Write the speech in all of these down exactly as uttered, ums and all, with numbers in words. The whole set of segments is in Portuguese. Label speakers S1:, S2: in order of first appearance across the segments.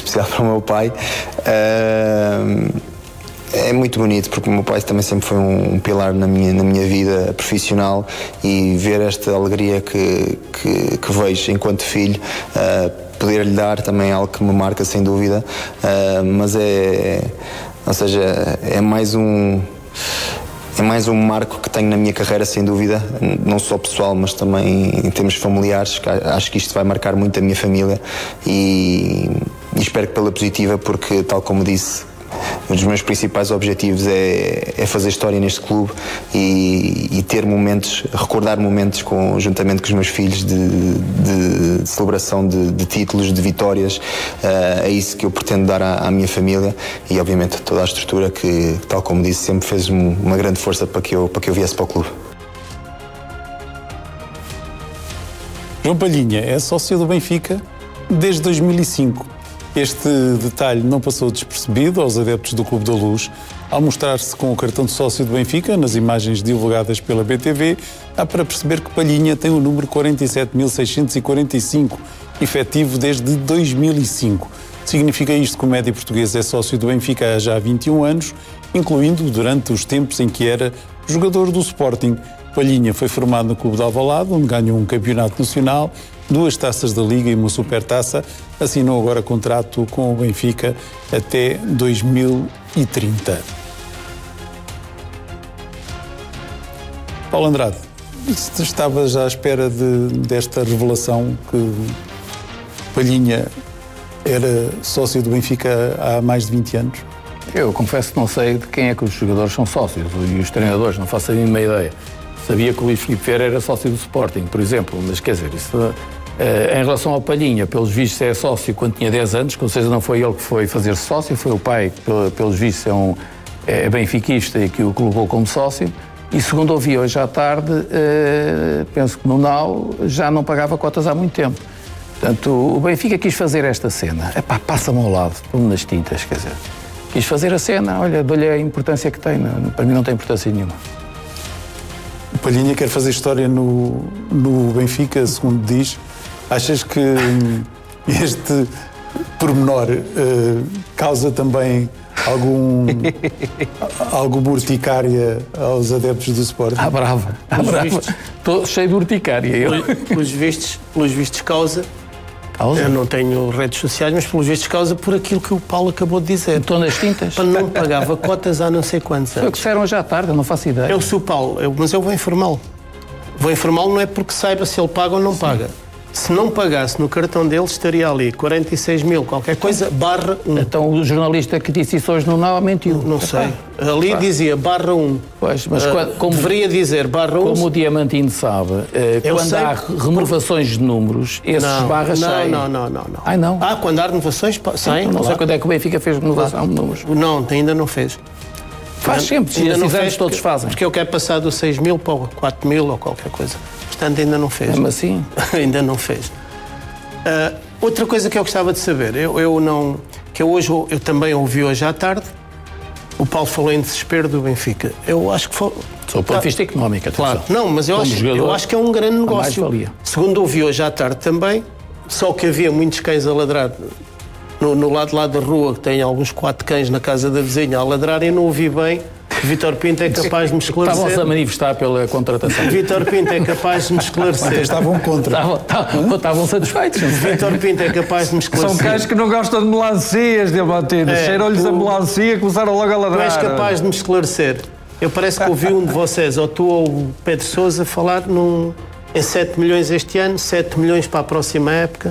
S1: especial para o meu pai. Uh, é muito bonito, porque o meu pai também sempre foi um, um pilar na minha, na minha vida profissional, e ver esta alegria que, que, que vejo enquanto filho, uh, poder-lhe dar também algo que me marca sem dúvida, uh, mas é, ou seja, é mais um... É mais um marco que tenho na minha carreira, sem dúvida, não só pessoal, mas também em termos familiares. Acho que isto vai marcar muito a minha família, e, e espero que pela positiva, porque, tal como disse, um dos meus principais objetivos é, é fazer história neste clube e, e ter momentos, recordar momentos com, juntamente com os meus filhos de, de, de celebração de, de títulos, de vitórias. Uh, é isso que eu pretendo dar à, à minha família, e obviamente toda a estrutura que, tal como disse, sempre fez uma grande força para que eu, para que eu viesse para o clube.
S2: João Palhinha é sócio do Benfica desde dois mil e cinco. Este detalhe não passou despercebido aos adeptos do Clube da Luz. Ao mostrar-se com o cartão de sócio do Benfica, nas imagens divulgadas pela B T V, dá para perceber que Palhinha tem o número quarenta e sete mil seiscentos e quarenta e cinco, efetivo desde dois mil e cinco. Significa isto que o médio português é sócio do Benfica há já vinte e um anos, incluindo durante os tempos em que era jogador do Sporting. Palhinha foi formado no Clube de Alvalade, onde ganhou um campeonato nacional, duas taças da Liga e uma supertaça. Assinou agora contrato com o Benfica até dois mil e trinta. Paulo Andrade, estavas à espera de, desta revelação que Palhinha era sócio do Benfica há mais de vinte anos?
S3: Eu confesso que não sei de quem é que os jogadores são sócios e os treinadores, não faço a mínima ideia. Sabia que o Luís Filipe Vieira era sócio do Sporting, por exemplo, mas quer dizer, isso, uh, em relação ao Palhinha, pelos vistos é sócio quando tinha dez anos, ou seja, não foi ele que foi fazer-se sócio, foi o pai que, pelos vistos, é, um, é benfiquista e que o colocou como sócio. E segundo ouvi hoje à tarde, uh, penso que no Nau já não pagava cotas há muito tempo. Portanto, o Benfica quis fazer esta cena. Epá, passa-me ao lado, como nas tintas, quer dizer. Quis fazer a cena, olha, dou-lhe a importância que tem, não, para mim não tem importância nenhuma.
S2: O Palhinha quer fazer história no, no Benfica, segundo diz. Achas que este pormenor uh, causa também algum, alguma urticária aos adeptos do Sporting?
S3: Ah, brava, ah, brava. Estou cheio de urticária. Eu.
S4: Pelos vistos, pelos vistos causa. Causa? Eu não tenho redes sociais, mas pelos vistos causa por aquilo que o Paulo acabou de dizer.
S3: Estou nas tintas.
S4: Para não pagava cotas há não sei quantos anos.
S3: Foi o que disseram hoje à tarde, eu não faço ideia.
S4: Eu sou o Paulo, eu, mas eu vou informá-lo. Vou informá-lo não é porque saiba se ele paga ou não Sim. paga. Se não pagasse no cartão dele, estaria ali quarenta e seis mil, qualquer coisa, barra um.
S3: Então o jornalista que disse isso hoje no Nau mentiu.
S4: Não, não sei. Ali ah. dizia barra um.
S3: Pois, mas uh, quando, como,
S4: deveria dizer barra um.
S3: Como o Diamantino sabe, uh, quando sei. há renovações de números, esses não, barras
S4: não,
S3: saem.
S4: Não, não, não, não.
S3: Ai, não.
S4: Ah, quando há renovações, saem.
S3: Então, não sei quando é que o Benfica fez renovação de números.
S4: Não, ainda não fez.
S3: Faz sempre, se esses anos todos
S4: porque,
S3: fazem.
S4: Porque eu quero passar dos seis mil para quatro mil ou qualquer coisa. Portanto, ainda não fez.
S3: Mesmo assim?
S4: Ainda não fez. Uh, outra coisa que eu gostava de saber, eu, eu não, que eu hoje eu também ouvi hoje à tarde, o Paulo falou em desespero do Benfica. Eu acho que foi.
S3: Sou ponto de vista económico, atenção.
S4: Claro, não, mas eu acho, jogador, eu acho que é um grande negócio. Segundo ouvi hoje à tarde também, só que havia muitos cães a ladrar no, no lado lá da rua, que tem alguns quatro cães na casa da vizinha a ladrar, e não ouvi bem. Vítor Pinto é capaz de me esclarecer.
S3: Estavam-se a manifestar pela contratação.
S4: Vítor Pinto é capaz de me esclarecer.
S2: Estavam contra.
S3: Estavam, estavam satisfeitos.
S4: Vítor Pinto é capaz de me esclarecer.
S5: São cães que não gostam de melancias, Diamantino. É, Cheiram-lhes a melancia e começaram logo a ladrar.
S4: Tu és capaz de me esclarecer. Eu parece que ouvi um de vocês, ou tu ou o Pedro Sousa, falar num, em sete milhões este ano, sete milhões para a próxima época.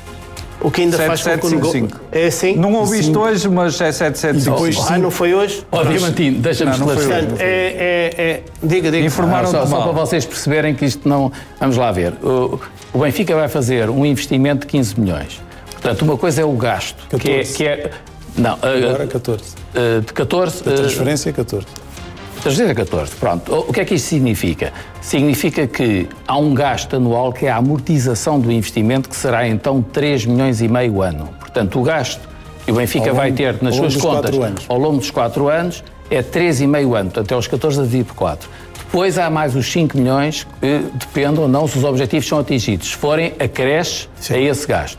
S4: O que ainda faz com que o negócio... É assim?
S5: Não ouviste hoje, mas é sete sete cinco.
S4: Ah, não foi hoje?
S3: Ó, Diamantino, deixa-me esclarecer.
S4: Portanto, é, é, é... Diga, diga.
S3: Informaram só, só para vocês perceberem que isto não... Vamos lá ver. O, o Benfica vai fazer um investimento de quinze milhões. Portanto, uma coisa é o gasto.
S2: catorze.
S3: Que é... Que é não,
S2: agora uh, catorze.
S3: Uh, de catorze...
S2: A transferência é catorze.
S3: Transferência é catorze, pronto. O que é que isto significa? Significa que há um gasto anual que é a amortização do investimento, que será então três milhões e meio ano. Portanto, o gasto que o Benfica vai ter nas suas contas ao longo dos quatro anos é três vírgula cinco anos, portanto é os catorze a dividir por quatro. Depois há mais os cinco milhões que dependem ou não se os objetivos são atingidos, se forem acresce a esse gasto.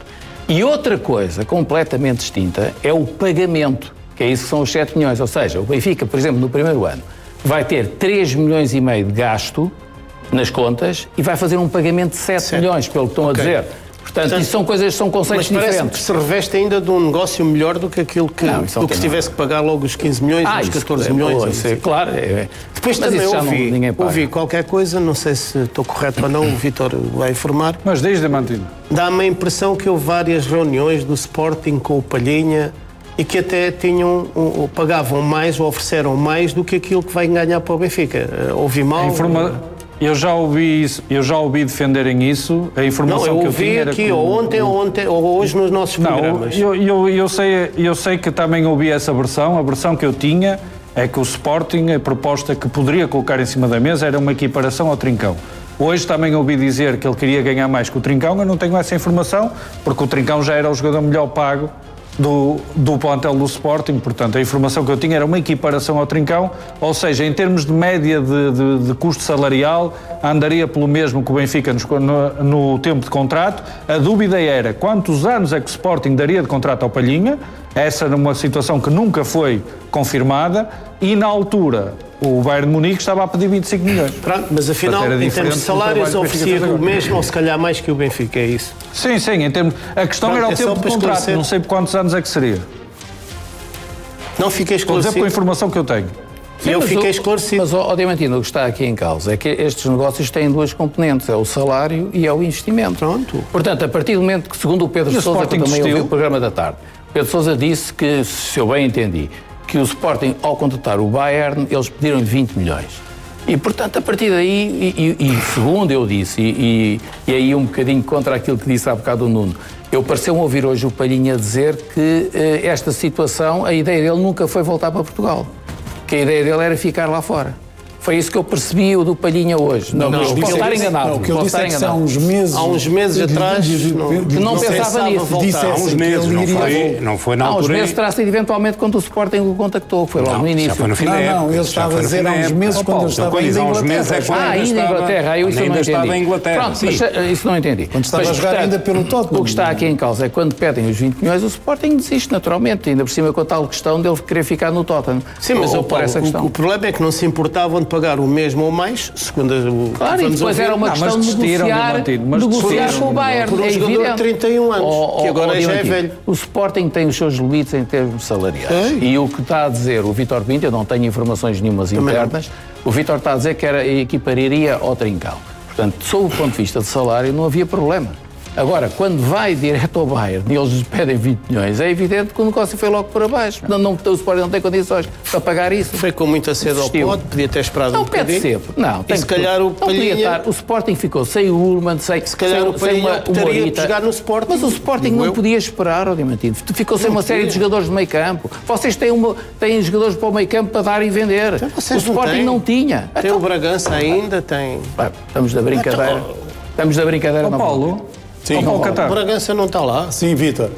S3: E outra coisa completamente distinta é o pagamento, que é isso que são os sete milhões. Ou seja, o Benfica, por exemplo, no primeiro ano, vai ter três milhões e meio de gasto nas contas e vai fazer um pagamento de sete milhões, pelo que estão okay. a dizer. Portanto, Portanto, isso são coisas, são conceitos
S4: mas
S3: diferentes.
S4: Que se reveste ainda de um negócio melhor do que aquilo que,
S3: não,
S4: do que se tivesse que pagar logo os quinze milhões,
S3: ah,
S4: os catorze
S3: é,
S4: milhões.
S3: Isso é, claro. É,
S4: Depois também ouvi, não, ouvi qualquer coisa, não sei se estou correto ou não, o Vítor vai informar.
S5: Mas diz, Diamantino.
S4: Dá-me a impressão que houve várias reuniões do Sporting com o Palhinha e que até tinham, ou pagavam mais ou ofereceram mais do que aquilo que vai ganhar para o Benfica. Ouvi mal?
S5: Informa... Eu já ouvi isso, eu já ouvi defenderem isso. A informação
S4: não, eu
S5: que eu
S4: ouvi
S5: tinha era
S4: aqui,
S5: que...
S4: ou ontem, ou ontem, ou hoje nos nossos
S5: não,
S4: programas.
S5: Eu, eu, eu, sei, eu sei que também ouvi essa versão. A versão que eu tinha é que o Sporting, a proposta que poderia colocar em cima da mesa era uma equiparação ao Trincão. Hoje também ouvi dizer que ele queria ganhar mais que o Trincão. Eu não tenho essa informação, porque o Trincão já era o jogador melhor pago do, do plantel do Sporting, portanto a informação que eu tinha era uma equiparação ao Trincão, ou seja, em termos de média de, de, de custo salarial andaria pelo mesmo que o Benfica no, no tempo de contrato. A dúvida era quantos anos é que o Sporting daria de contrato ao Palhinha. Essa era uma situação que nunca foi confirmada e na altura o Bayern de Munique estava a pedir vinte e cinco milhões.
S4: Pronto, mas afinal, em termos de salários, oferecia o mesmo ou se calhar mais que o Benfica, é isso?
S5: Sim, sim, em termos... A questão Pronto, era o é tempo de contrato, esclarecer. Não sei por quantos anos é que seria.
S4: Não fiquei esclarecido.
S5: Vou dizer com a informação que eu tenho.
S4: Sim, eu fiquei o, esclarecido.
S3: Mas, ó, Diamantino, o que está aqui em causa é que estes negócios têm duas componentes, é o salário e é o investimento.
S4: Pronto.
S3: Portanto, a partir do momento que, segundo o Pedro Sousa, que também ouviu o programa da tarde, Pedro Sousa disse que, se eu bem entendi, que o Sporting, ao contratar o Bayern, eles pediram vinte milhões. E, portanto, a partir daí, e, e, e segundo eu disse, e, e, e aí um bocadinho contra aquilo que disse há bocado o Nuno, eu pareceu-me ouvir hoje o Palhinha dizer que eh, esta situação, a ideia dele nunca foi voltar para Portugal. Que a ideia dele era ficar lá fora. Foi isso que eu percebi o do Palhinha hoje.
S2: Não, não,
S3: posso estar enganado.
S2: Não, o que ele disse é que há uns meses...
S4: Há uns meses atrás...
S3: Que não pensava nisso.
S2: Há uns meses, não foi, não foi na altura...
S3: Há uns meses terá sido eventualmente quando o Sporting o contactou, foi logo
S2: não,
S3: no início.
S2: Já foi no fim não, não, ele estava a dizer há uns meses quando ele estava ainda em Inglaterra.
S3: Ah, ainda em Inglaterra, eu isso não entendi.
S2: estava em Inglaterra,
S3: Pronto, mas isso não entendi.
S2: Quando estava a jogar ainda pelo Tottenham.
S3: O que está aqui em causa é que quando pedem os vinte milhões, o Sporting desiste naturalmente, ainda por cima com a tal questão dele querer ficar no Tottenham.
S4: Sim, mas eu paro essa questão. O problema é que não se importavam de pagar o mesmo ou mais, segundo o
S3: claro, e depois era uma questão de negociar, negociar com o Bayern.
S4: Por um jogador de trinta e um anos, oh, que agora oh, já é velho.
S3: O Sporting tem os seus limites em termos salariais. É. E o que está a dizer o Vítor Pinto, eu não tenho informações nenhumas internas, o Vítor está a dizer que era, equipararia ao Trincão. Portanto, sob o ponto de vista de salário, não havia problema. Agora, quando vai direto ao Bayern e eles pedem vinte milhões, é evidente que o negócio foi logo por abaixo. Não, não, o Sporting não tem condições para pagar isso.
S4: Foi com muita sede ao pote, podia ter esperado
S3: não,
S4: um bocadinho.
S3: Não, pede sempre. Não, tem
S4: e se calhar o Palhinha...
S3: estar, o Sporting ficou sem o Ullmann, sem,
S4: se calhar
S3: sem,
S4: o Palhinha
S3: sem uma,
S4: optaria
S3: uma
S4: por jogar no Sporting.
S3: Mas o Sporting não eu. podia esperar, obviamente. Ficou sem uma série de jogadores de meio campo. Vocês têm, uma, têm jogadores para o meio campo para dar e vender.
S4: Então,
S3: o Sporting não, não tinha.
S4: Tem então... o Bragança ainda, tem...
S3: Bah, estamos da brincadeira. Então... Estamos da brincadeira.
S5: O Paulo...
S2: Sim,
S4: o Bragança não está lá.
S2: Sim, Vítor.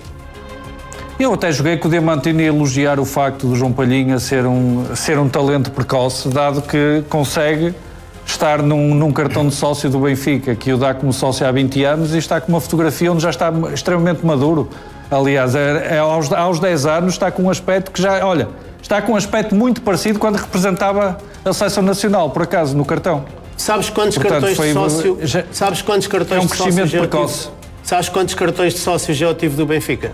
S5: Eu até joguei com o Diamantino a elogiar o facto do João Palhinha ser um, ser um talento precoce, dado que consegue estar num, num cartão de sócio do Benfica, que o dá como sócio há vinte anos, e está com uma fotografia onde já está extremamente maduro. Aliás, é, é aos, aos dez anos está com um aspecto que já, olha, está com um aspecto muito parecido quando representava a Seleção Nacional, por acaso, no cartão.
S4: Sabes quantos Portanto, cartões de sócio... Já, sabes quantos cartões
S5: é um
S4: de sócio
S5: crescimento precoce.
S4: Sabes quantos cartões de sócio já eu tive do Benfica?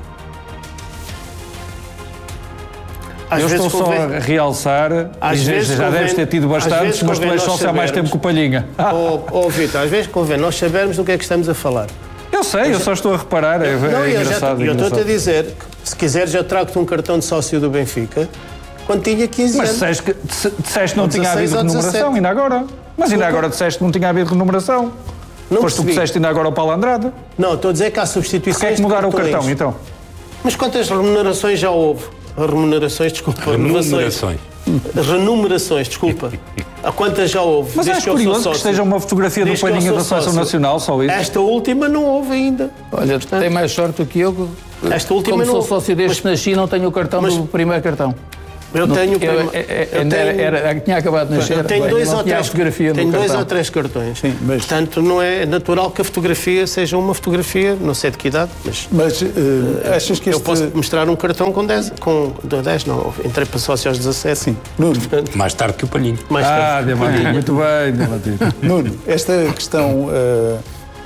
S5: Às eu estou só convém... a realçar, às vezes já convém... deves ter tido bastantes, mas tu és sócio há mais tempo que o Palhinha.
S4: Oh, oh Vitor, às vezes convém nós sabermos do que é que estamos a falar.
S5: Eu sei, eu só estou a reparar, é, não, é engraçado.
S4: Eu estou-te a dizer, que, se quiseres eu trago-te um cartão de sócio do Benfica, quando tinha quinze
S5: mas
S4: anos.
S5: Mas disseste que disseste não tinha havido renumeração, ainda agora. Mas ainda agora disseste que não tinha havido renumeração. Não Foste tu que disseste ainda agora ao Paulo Andrade.
S4: Não, estou a dizer que há substituições.
S5: Porquê é que mudaram o cartão, então?
S4: Mas quantas remunerações já houve? Remunerações, desculpa.
S2: Renumerações.
S4: Renumerações, desculpa. Há quantas já houve?
S5: Mas é curioso que esteja uma fotografia do Palhinha da Seleção Nacional, só isso.
S4: Esta última não houve ainda.
S3: Olha, Portanto, tem mais sorte do que eu.
S4: Esta última
S3: Como
S4: não
S3: sou sócio desde que nasci, não tenho o cartão mas, do primeiro cartão.
S4: Eu tenho...
S3: Eu, eu, eu tenho era, era, tinha acabado de nascer.
S4: Eu tenho dois, ou três,
S3: fotografia
S4: tenho dois
S3: cartão.
S4: ou três cartões.
S2: Sim, mas...
S4: Portanto, não é natural que a fotografia seja uma fotografia, não sei de que idade, mas...
S2: Mas uh, achas que este...
S4: Eu posso mostrar um cartão com dez, com dez não, entrei para sócio aos dezassete.
S2: Sim. Nuno.
S6: Mais tarde que o Palhinho.
S5: Mais ah, Diamantino, muito bem, Diamantino.
S2: Nuno, esta questão uh,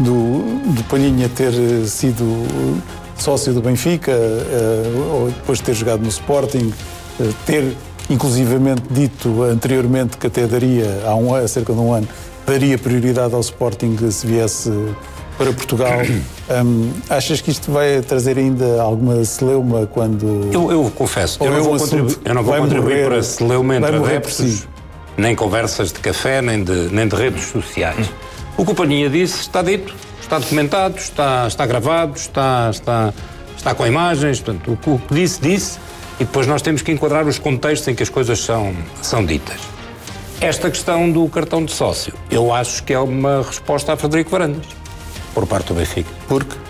S2: do, do Palhinha ter sido sócio do Benfica, uh, ou depois de ter jogado no Sporting, uh, ter inclusivamente dito anteriormente que até daria, há, um, há cerca de um ano, daria prioridade ao Sporting se viesse para Portugal. Um, achas que isto vai trazer ainda alguma celeuma quando...
S6: Eu, eu confesso, eu não, vou contribuir, eu não vou contribuir morrer, para celeuma entre adeptos, si. nem conversas de café, nem de, nem de redes sociais. O que o Palhinha disse está dito, está documentado, está, está gravado, está, está, está com imagens, portanto, o que disse, disse, e depois nós temos que enquadrar os contextos em que as coisas são, são ditas. Esta questão do cartão de sócio, eu acho que é uma resposta a Frederico Varandas, por parte do Benfica.
S2: Por quê?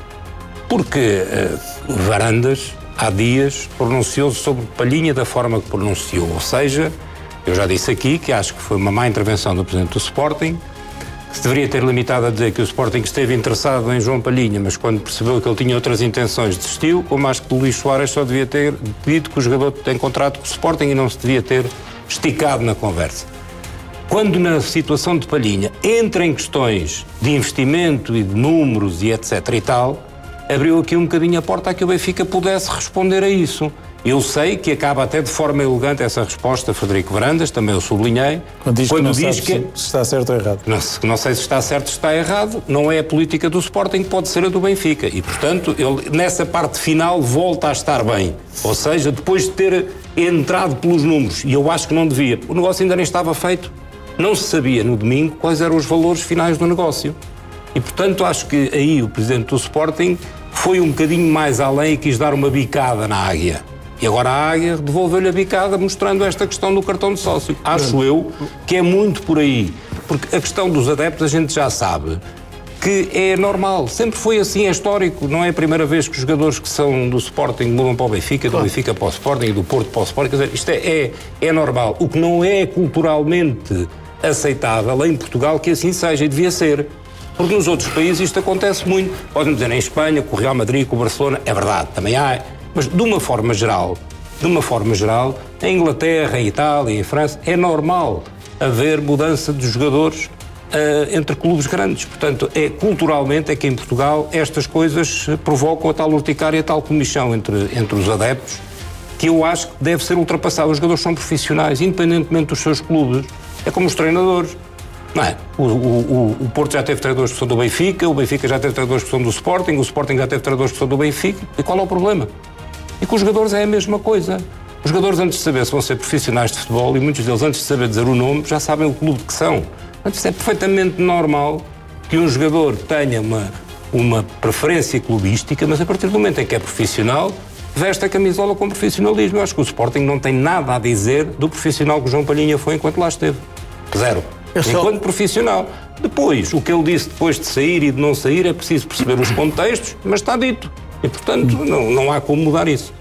S6: Porque uh, Varandas, há dias, pronunciou-se sobre Palhinha da forma que pronunciou, ou seja, eu já disse aqui que acho que foi uma má intervenção do Presidente do Sporting, que se deveria ter limitado a dizer que o Sporting esteve interessado em João Palhinha, mas quando percebeu que ele tinha outras intenções desistiu, como acho que o Luís Soares só devia ter dito que o jogador tem contrato com o Sporting e não se devia ter esticado na conversa. Quando na situação de Palhinha entra em questões de investimento e de números e etc e tal, abriu aqui um bocadinho a porta a que o Benfica pudesse responder a isso. Eu sei que acaba até de forma elegante essa resposta, Frederico Varandas, também eu sublinhei.
S2: Quando diz
S6: quando
S2: que não
S6: diz
S2: sabe
S6: que
S2: se está certo ou errado.
S6: Não, não sei se está certo ou se está errado, não é a política do Sporting, pode ser a do Benfica. E, portanto, ele nessa parte final volta a estar bem. Ou seja, depois de ter entrado pelos números, e eu acho que não devia, o negócio ainda nem estava feito, não se sabia no domingo quais eram os valores finais do negócio. E, portanto, acho que aí o Presidente do Sporting foi um bocadinho mais além e quis dar uma bicada na águia. E agora a águia devolveu-lhe a bicada mostrando esta questão do cartão de sócio. Acho eu que é muito por aí. Porque a questão dos adeptos a gente já sabe que é normal. Sempre foi assim, é histórico. Não é a primeira vez que os jogadores que são do Sporting mudam para o Benfica, do Benfica para o Sporting e do Porto para o Sporting. Quer dizer, isto é, é, é normal. O que não é culturalmente aceitável em Portugal que assim seja e devia ser. Porque nos outros países isto acontece muito. Podem dizer em Espanha, com o Real Madrid, com o Barcelona, é verdade, também há. Mas de uma forma geral, de uma forma geral, em Inglaterra, em Itália, em França, é normal haver mudança de jogadores uh, entre clubes grandes. Portanto, é, culturalmente é que em Portugal estas coisas provocam a tal urticária e a tal comichão entre, entre os adeptos, que eu acho que deve ser ultrapassado. Os jogadores são profissionais, independentemente dos seus clubes. É como os treinadores. Não é? O, o, o Porto já teve treinadores que são do Benfica, o Benfica já teve treinadores que são do Sporting, o Sporting já teve treinadores que são do Benfica. E qual é o problema? E com os jogadores é a mesma coisa. Os jogadores, antes de saber se vão ser profissionais de futebol, e muitos deles, antes de saber dizer o nome, já sabem o clube que são. Portanto, é perfeitamente normal que um jogador tenha uma, uma preferência clubística, mas a partir do momento em que é profissional, veste a camisola com profissionalismo. Eu acho que o Sporting não tem nada a dizer do profissional que o João Palhinha foi enquanto lá esteve. Zero. Enquanto só... profissional. Depois, o que ele disse depois de sair e de não sair, é preciso perceber os contextos, mas está dito. E, portanto, não, não há como mudar isso.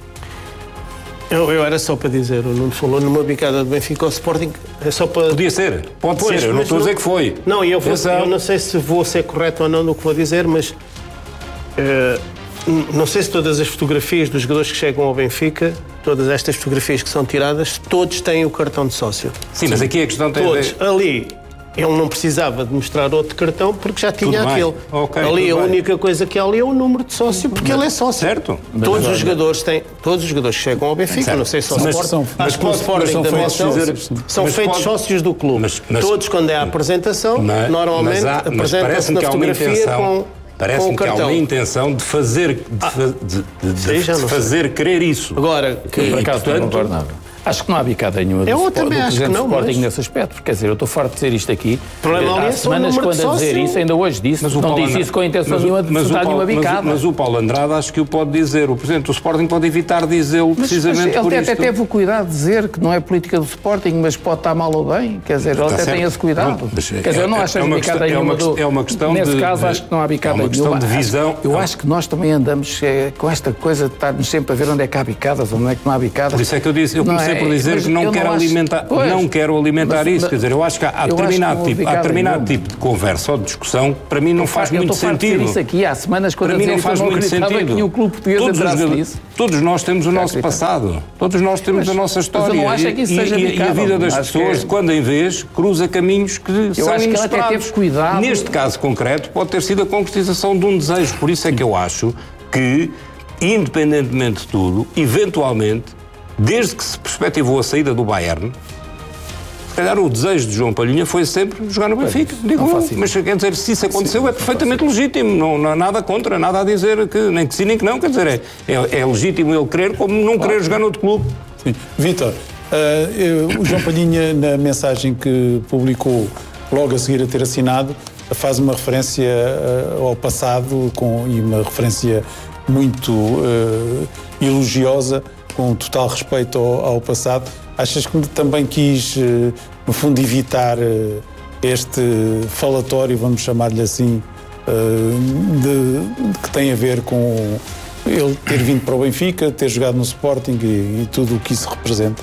S4: Eu, eu era só para dizer, o Nuno falou numa bicada do Benfica ao Sporting, é só para...
S6: Podia ser, pode pois, ser, eu não estou a dizer que foi.
S4: Não, eu, vou, eu não sei se vou ser correto ou não no que vou dizer, mas... Uh, não sei se todas as fotografias dos jogadores que chegam ao Benfica, todas estas fotografias que são tiradas, todos têm o cartão de sócio.
S6: Sim, Sim. mas aqui a questão tem...
S4: Todos. A ver... Ali... Ele não precisava de mostrar outro cartão porque já tinha tudo aquele.
S6: Okay,
S4: ali a
S6: bem.
S4: única coisa que há ali é o número de sócio, porque mas, ele é sócio.
S6: Certo.
S4: Todos os jogadores têm, todos os jogadores que chegam ao Benfica, certo. Não sei se ao Sporting, acho que o Sporting também são, são feitos pode, sócios do clube. Mas, mas, todos quando é a apresentação, mas, normalmente apresentam-se na fotografia intenção, com
S6: Parece-me que há uma intenção de fazer, de, ah, de, de, de, de fazer crer isso.
S3: Agora, que, e, por acaso, portanto, não concordo nada. Acho que não há bicada nenhuma do,
S4: eu
S3: Sport,
S4: também
S3: do
S4: acho
S3: Presidente
S4: que não,
S3: do Sporting
S4: mas...
S3: nesse aspecto. Porque, quer dizer, eu estou farto de dizer isto aqui.
S4: Problema
S3: há semanas
S4: é
S3: quando a dizer isso, ainda hoje disse, mas não disse isso com a intenção
S6: mas,
S3: nenhuma de
S6: mas
S3: dar nenhuma bicada.
S6: Mas, mas o Paulo Andrade acho que o pode dizer. O Presidente do Sporting pode evitar dizê-lo precisamente
S3: mas, mas
S6: por
S3: ele
S6: isto.
S3: Ele até teve o cuidado de dizer que não é política do Sporting, mas pode estar mal ou bem. Quer dizer, ele até tem esse cuidado. Quer dizer, eu não acho que bicada nenhuma.
S6: É uma questão
S3: Nesse caso, acho que não há bicada nenhuma.
S6: É uma questão de visão.
S3: Eu acho que nós também andamos com esta coisa de estarmos sempre a ver onde é que há bicadas, onde é que não há bicadas.
S6: Por isso é que eu disse, eu comecei comecei por dizer mas que não quero, não, alimentar, acho... não quero alimentar mas, isso. Quer dizer, eu acho que há, há determinado, tipo, há determinado tipo de conversa ou de discussão que para mim não eu faz muito sentido.
S3: Isso aqui há semanas quando
S6: para mim não faz muito sentido.
S3: Que o clube português
S6: todos, os,
S3: nisso.
S6: todos nós temos o nosso passado. Todos nós temos mas, a nossa história.
S3: Mas eu não acho é que isso
S6: e,
S3: seja
S6: e, e a vida das pessoas,
S3: é...
S6: de quando em vez, cruza caminhos que
S3: eu
S6: são
S3: acho que
S6: inesperados.
S3: ela até teve cuidado.
S6: Neste caso concreto, pode ter sido a concretização de um desejo. Por isso é que eu acho que, independentemente de tudo, eventualmente, desde que se perspectivou a saída do Bayern, se calhar o desejo de João Palhinha foi sempre jogar no Benfica. Digo eu, mas quer dizer, se isso aconteceu é perfeitamente legítimo, não, não há nada contra, nada a dizer que nem que sim nem que não, quer dizer, é, é, é legítimo ele querer como não claro. querer jogar noutro clube.
S2: Sim. Vítor, uh, o João Palhinha, na mensagem que publicou logo a seguir a ter assinado, faz uma referência uh, ao passado com, e uma referência muito uh, elogiosa, com total respeito ao, ao passado. Achas que também quis, uh, no fundo, evitar uh, este falatório, vamos chamar-lhe assim, uh, de, de, que tem a ver com ele ter vindo para o Benfica, ter jogado no Sporting e, e tudo o que isso representa?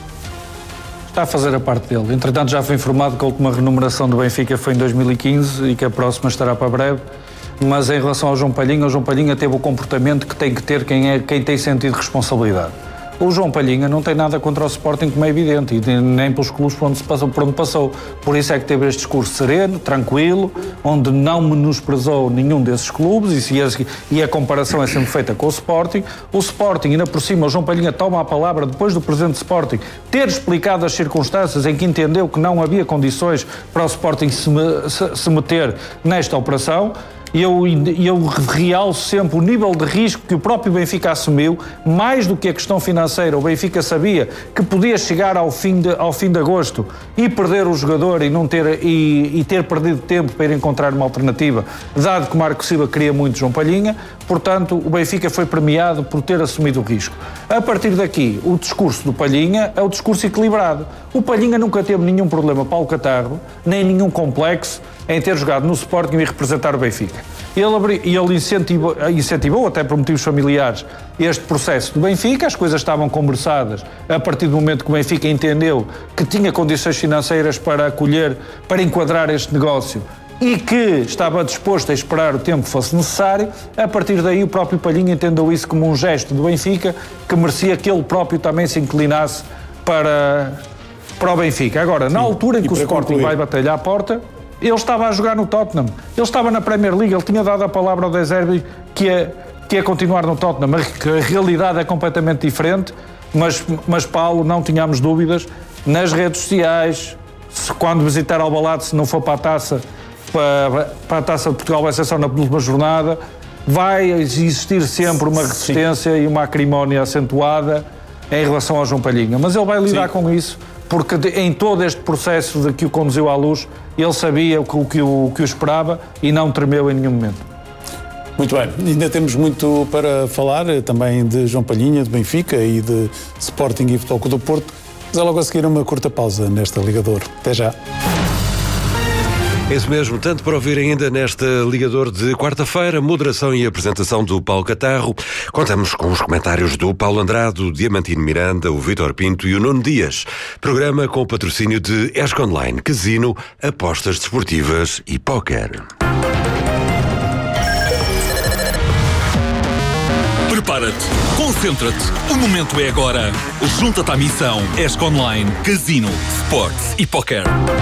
S5: Está a fazer a parte dele. Entretanto, já foi informado que a última remuneração do Benfica foi em dois mil e quinze e que a próxima estará para breve. Mas em relação ao João Palhinha, o João Palhinha teve o comportamento que tem que ter quem, é, quem tem sentido de responsabilidade. O João Palhinha não tem nada contra o Sporting, como é evidente, e nem pelos clubes por onde, se passou, por onde passou. Por isso é que teve este discurso sereno, tranquilo, onde não menosprezou nenhum desses clubes, e, e, e a comparação é sempre feita com o Sporting. O Sporting, ainda por cima, o João Palhinha toma a palavra depois do presidente do Sporting ter explicado as circunstâncias em que entendeu que não havia condições para o Sporting se, se, se meter nesta operação. E eu, eu realço sempre o nível de risco que o próprio Benfica assumiu, mais do que a questão financeira. O Benfica sabia que podia chegar ao fim de, ao fim de agosto e perder o jogador e, não ter, e, e ter perdido tempo para ir encontrar uma alternativa, dado que o Marco Silva queria muito João Palhinha. Portanto, o Benfica foi premiado por ter assumido o risco. A partir daqui, o discurso do Palhinha é o discurso equilibrado. O Palhinha nunca teve nenhum problema para o Catarro, nem nenhum complexo em ter jogado no Sporting e representar o Benfica. Ele, ele incentivou, incentivou, até por motivos familiares, este processo do Benfica. As coisas estavam conversadas a partir do momento que o Benfica entendeu que tinha condições financeiras para acolher, para enquadrar este negócio e que estava disposto a esperar o tempo que fosse necessário. A partir daí o próprio Palhinha entendeu isso como um gesto do Benfica que merecia que ele próprio também se inclinasse para, para o Benfica. Agora, na Sim, altura em que o Sporting concluir. vai batalhar à porta, ele estava a jogar no Tottenham, ele estava na Premier League, ele tinha dado a palavra ao De Zerbi que ia, que ia continuar no Tottenham. A realidade é completamente diferente, mas, mas Paulo, não tínhamos dúvidas, nas redes sociais, se, quando visitar Alvalade, se não for para a taça, para, para a Taça de Portugal vai ser só na penúltima jornada, vai existir sempre uma resistência Sim. e uma acrimónia acentuada em relação ao João Palhinha, mas ele vai lidar Sim. com isso, porque em todo este processo de que o conduziu à luz, ele sabia o que o, que o, que o esperava e não tremeu em nenhum momento.
S2: Muito bem, ainda temos muito para falar também de João Palhinha, de Benfica e de Sporting e Futebol Clube do Porto, mas é logo a seguir uma curta pausa nesta Ligador. Até já.
S7: É isso mesmo, tanto para ouvir ainda nesta Ligador de quarta-feira, moderação e apresentação do Paulo Catarro. Contamos com os comentários do Paulo Andrade, o Diamantino Miranda, o Vítor Pinto e o Nuno Dias. Programa com o patrocínio de Esco Online, Casino, apostas desportivas e póquer.
S8: Prepara-te, concentra-te, o momento é agora. Junta-te à missão Esco Online, Casino, Sports e póquer.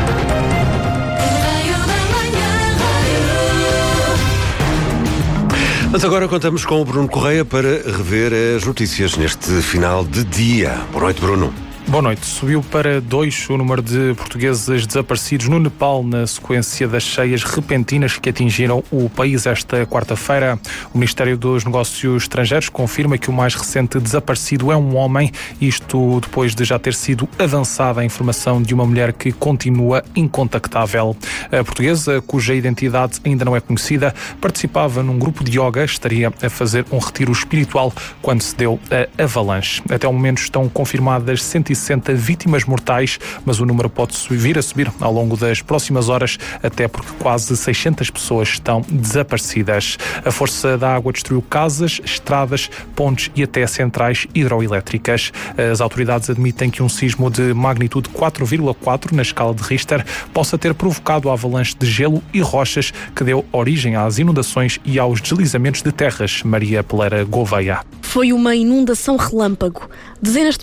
S7: Mas agora contamos com o Bruno Correia para rever as notícias neste final de dia. Boa noite, Bruno.
S9: Boa noite. Subiu para dois o número de portugueses desaparecidos no Nepal na sequência das cheias repentinas que atingiram o país esta quarta-feira. O Ministério dos Negócios Estrangeiros confirma que o mais recente desaparecido é um homem, isto depois de já ter sido avançada a informação de uma mulher que continua incontactável. A portuguesa, cuja identidade ainda não é conhecida, participava num grupo de yoga, estaria a fazer um retiro espiritual quando se deu a avalanche. Até o momento estão confirmadas cento e e sessenta vítimas mortais, mas o número pode vir a subir ao longo das próximas horas, até porque quase seiscentas pessoas estão desaparecidas. A força da água destruiu casas, estradas, pontes e até centrais hidroelétricas. As autoridades admitem que um sismo de magnitude quatro vírgula quatro na escala de Richter possa ter provocado a avalanche de gelo e rochas que deu origem às inundações e aos deslizamentos de terras. Maria Peleira Gouveia.
S10: Foi uma inundação relâmpago. Dezenas de